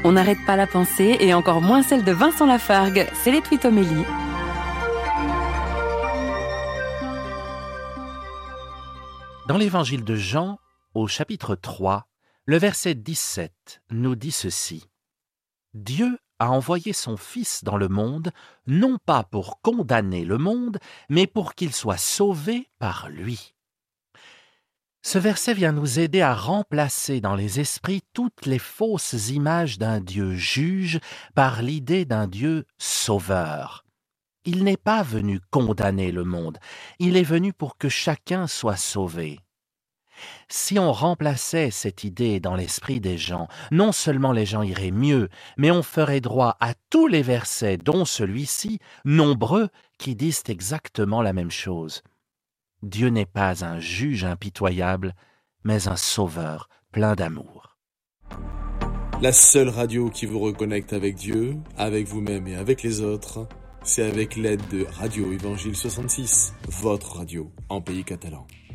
On n'arrête pas la pensée et encore moins celle de Vincent Lafargue. C'est les Twitomélies. Dans l'évangile de Jean, au chapitre 3, le verset 17 nous dit ceci. « Dieu a envoyé son Fils dans le monde, non pas pour condamner le monde, mais pour qu'il soit sauvé par lui. » Ce verset vient nous aider à remplacer dans les esprits toutes les fausses images d'un Dieu juge par l'idée d'un Dieu sauveur. Il n'est pas venu condamner le monde, il est venu pour que chacun soit sauvé. Si on remplaçait cette idée dans l'esprit des gens, non seulement les gens iraient mieux, mais on ferait droit à tous les versets, dont celui-ci, nombreux, qui disent exactement la même chose. Dieu n'est pas un juge impitoyable, mais un sauveur plein d'amour. La seule radio qui vous reconnecte avec Dieu, avec vous-même et avec les autres, c'est avec l'aide de Radio Évangile 66, votre radio en pays catalan.